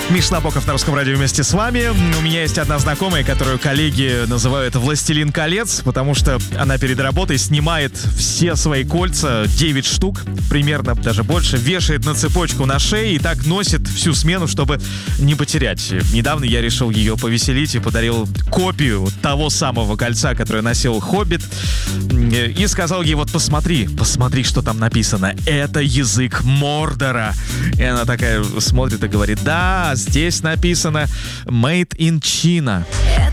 Миша Набоков на Русском радио вместе с вами. У меня есть одна знакомая, которую коллеги называют «Властелин колец», потому что она перед работой снимает все свои кольца, 9 штук, примерно даже больше, вешает на цепочку на шее и так носит всю смену, чтобы не потерять. Недавно я решил ее повеселить и подарил копию того самого кольца, которое носил Хоббит, и сказал ей: вот посмотри, что там написано. Это язык Мордора. И она такая смотрит и говорит: да, здесь написано Made in China.